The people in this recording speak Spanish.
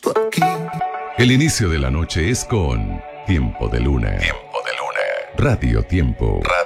justo aquí. El inicio de la noche es con Tiempo de Luna. Tiempo de Luna. Radio Tiempo.